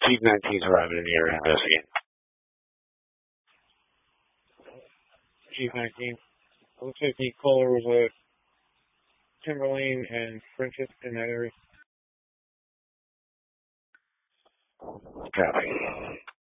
Chief 19's arriving in the area investigating. Chief 19. Looks like the caller was Timberlane and Friendship in that area. Copy.